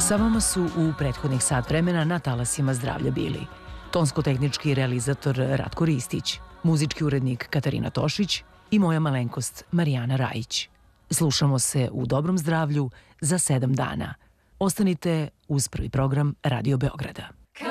Sa vama su u prethodnih sat vremena na talasima zdravlja bili tonsko-tehnički realizator Ratko Ristić, muzički urednik Katarina Tošić i moja malenkost Marijana Rajić. Slušamo se u dobrom zdravlju za 7 dana. Ostanite uz prvi program Radio Beograda.